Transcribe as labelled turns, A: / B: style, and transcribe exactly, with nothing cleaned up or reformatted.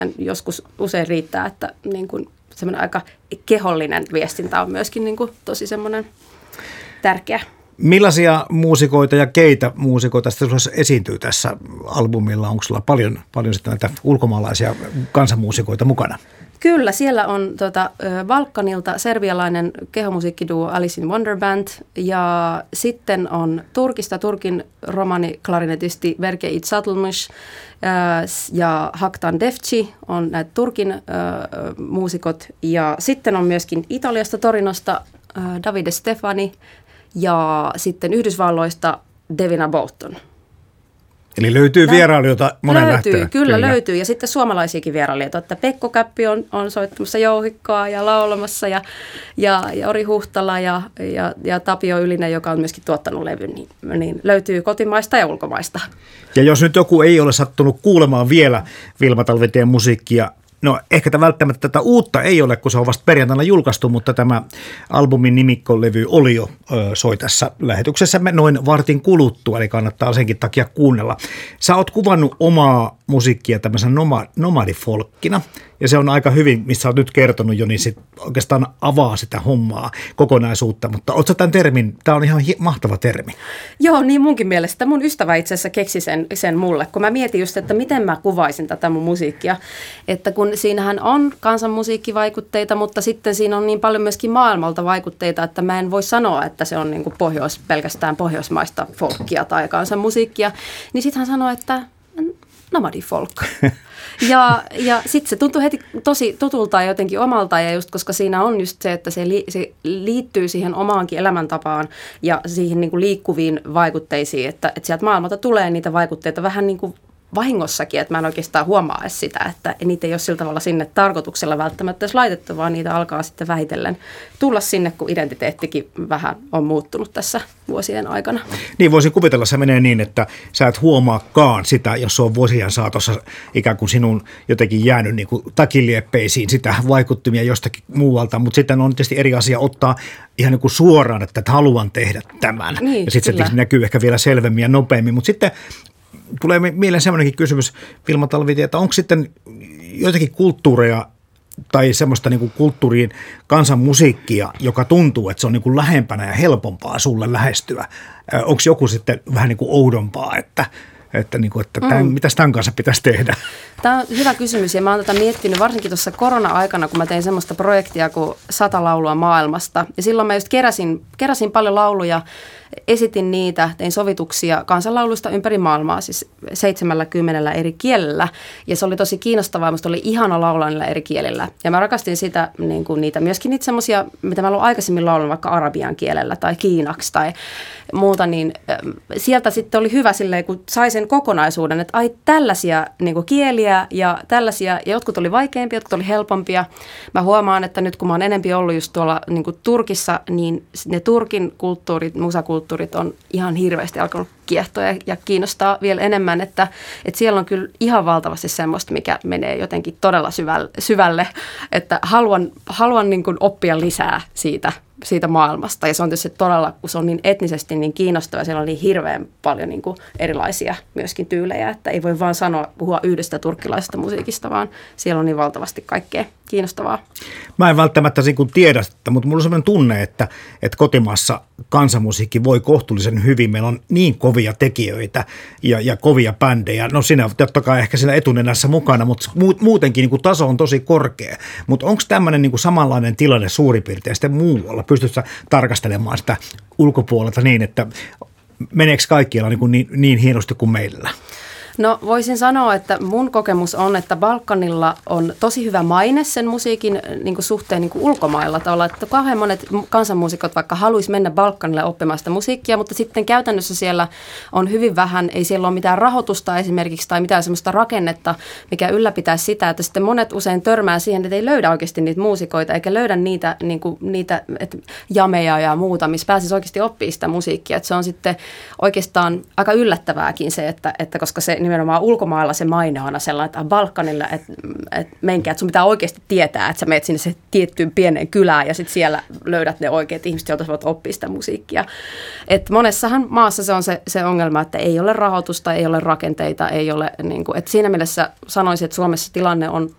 A: joskus usein riittää, että niin kuin semmoinen aika kehollinen viestintä on myöskin niin kuin tosi semmoinen tärkeä.
B: Millaisia muusikoita ja keitä muusikoita sitten esiintyy tässä albumilla? Onko sulla paljon, paljon sitten näitä ulkomaalaisia kansanmuusikoita mukana?
A: Kyllä, siellä on tuota, Balkanilta serbialainen kehomusiikkiduo Alice in Wonderband ja sitten on Turkista Turkin romaniklarinetisti Berke Itsatlmış ja Haktan Defci on näitä Turkin äh, muusikot ja sitten on myöskin Italiasta Torinosta äh, Davide Stefani ja sitten Yhdysvalloista Devina Bolton.
B: Eli löytyy vierailijoita monen
A: Löytyy,
B: lähtöön.
A: kyllä, kyllä löytyy. Ja sitten suomalaisiakin vierailijoita. Että Pekko Käppi on, on soittamassa jouhikkoa ja laulamassa ja, ja, ja Ori Huhtala ja, ja, ja Tapio Ylinen, joka on myöskin tuottanut levyn, niin, niin löytyy kotimaista ja ulkomaista. Ja
B: jos nyt joku ei ole sattunut kuulemaan vielä Vilma Talvitien musiikkia, no ehkä tämä välttämättä tätä uutta ei ole, kun se on vasta perjantaina julkaistu, mutta tämä albumin nimikkolevy oli jo ö, soi tässä lähetyksessämme noin vartin kuluttua, eli kannattaa senkin takia kuunnella. Sä oot kuvannut omaa musiikkia tämmöisen noma, nomadifolkkina, ja se on aika hyvin, missä olet nyt kertonut jo, niin se oikeastaan avaa sitä hommaa, kokonaisuutta, mutta ootko tämän termin, tämä on ihan hi- mahtava termi.
A: Joo, niin munkin mielestä. Mun ystävä itse asiassa keksi sen, sen mulle, kun mä mietin just, että miten mä kuvaisin tätä mun musiikkia, että kun siinähän on kansanmusiikkivaikutteita, mutta sitten siinä on niin paljon myöskin maailmalta vaikutteita, että mä en voi sanoa, että se on niin kuin pohjois, pelkästään pohjoismaista folkkia tai kansanmusiikkia, niin sitten hän sanoi, että nomadifolk. Ja, ja sitten se tuntui heti tosi tutulta ja jotenkin omalta, ja just koska siinä on just se, että se, li, se liittyy siihen omaankin elämäntapaan ja siihen niin kuin liikkuviin vaikutteisiin, että, että sieltä maailmalta tulee niitä vaikutteita vähän niin kuin vahingossakin, että mä en oikeastaan huomaa edes sitä, että niitä ei ole sillä tavalla sinne tarkoituksella välttämättä edes laitettu, vaan niitä alkaa sitten vähitellen tulla sinne, kun identiteettikin vähän on muuttunut tässä vuosien aikana.
B: Niin voisin kuvitella, se menee niin, että sä et huomaakaan sitä, jos on vuosien saatossa ikään kuin sinun jotenkin jäänyt niin kuin takilieppeisiin sitä vaikuttimia jostakin muualta, mutta sitten on tietysti eri asia ottaa ihan niin kuin suoraan, että haluan tehdä tämän.
A: Niin,
B: ja sitten se näkyy ehkä vielä selvemmin ja nopeammin, mutta sitten tulee mieleen sellainenkin kysymys, Vilma Talvitie, että onko sitten joitakin kulttuureja tai semmoista niin kuin kulttuuriin kansanmusiikkia, joka tuntuu, että se on niin kuin lähempänä ja helpompaa sulle lähestyä? Onko joku sitten vähän niin kuin oudompaa, että, että, niin kuin, että tämän, mm. mitäs tämän kanssa pitäisi tehdä?
A: Tämä on hyvä kysymys ja mä oon tätä miettinyt varsinkin tuossa korona-aikana, kun mä tein semmoista projektia kuin Sata laulua maailmasta. Ja silloin mä just keräsin, keräsin paljon lauluja, esitin niitä, tein sovituksia kansanlauluista ympäri maailmaa, siis seitsemälläkymmenellä eri kielellä. Ja se oli tosi kiinnostavaa, musta oli ihana laulaa niillä eri kielillä. Ja mä rakastin sitä, niin kuin niitä, myöskin niitä semmoisia, mitä mä olen aikaisemmin laulanut vaikka arabian kielellä tai kiinaksi tai muuta, niin sieltä sitten oli hyvä silleen, kun sai sen kokonaisuuden, että ai tällaisia niin kuin kieliä ja tällaisia, ja jotkut oli vaikeampia, jotkut oli helpompia. Mä huomaan, että nyt kun mä oon enempi ollut just tuolla niin kuin Turkissa, niin ne Turkin kulttuurit, musakulttuurit on ihan hirveästi alkanut kiehtoa ja, ja kiinnostaa vielä enemmän, että, että siellä on kyllä ihan valtavasti semmoista, mikä menee jotenkin todella syvälle, syvälle että haluan, haluan niin kuin oppia lisää siitä, siitä maailmasta. Ja se on tietysti todella, kun se on niin etnisesti niin kiinnostava, siellä on niin hirveän paljon niin kuin erilaisia myöskin tyylejä, että ei voi vaan sanoa, puhua yhdestä turkkilaisesta musiikista, vaan siellä on niin valtavasti kaikkea kiinnostavaa.
B: Mä en välttämättä niin kuin tiedä, mutta mulla on sellainen tunne, että, että kotimaassa kansanmusiikki voi kohtuullisen hyvin. Meillä on niin kovia tekijöitä ja, ja kovia bändejä. No siinä totta kai ehkä siinä etunenässä mukana, mutta muutenkin niin kuin taso on tosi korkea. Mutta onko tämmöinen niin kuin samanlainen tilanne suurin piirtein sitten muualla? Pystytkö tarkastelemaan sitä ulkopuolelta niin, että meneekö kaikkialla niin, kuin niin, niin hienosti kuin meillä?
A: No voisin sanoa, että mun kokemus on, että Balkanilla on tosi hyvä maine sen musiikin niin kuin suhteen niin kuin ulkomailla tavalla, että kauhean monet kansanmuusikot vaikka haluaisi mennä Balkanille oppimaan sitä musiikkia, mutta sitten käytännössä siellä on hyvin vähän, ei siellä ole mitään rahoitusta esimerkiksi tai mitään semmoista rakennetta, mikä ylläpitäisi sitä, että sitten monet usein törmää siihen, että ei löydä oikeasti niitä muusikoita eikä löydä niitä, niin kuin, niitä että jameja ja muuta, missä pääsisi oikeasti oppimaan sitä musiikkia, että se on sitten oikeastaan aika yllättävääkin se, että, että koska se nimenomaan ulkomailla se maine on aina sellainen, että Balkanilla, että, että menkää, että sun pitää oikeasti tietää, että sä menet sinne se tiettyyn pieneen kylään ja sitten siellä löydät ne oikeat ihmiset, joilta voit oppia sitä musiikkia. Että monessahan maassa se on se, se ongelma, että ei ole rahoitusta, ei ole rakenteita, ei ole, niin kuin, että siinä mielessä sanoisin, että Suomessa tilanne on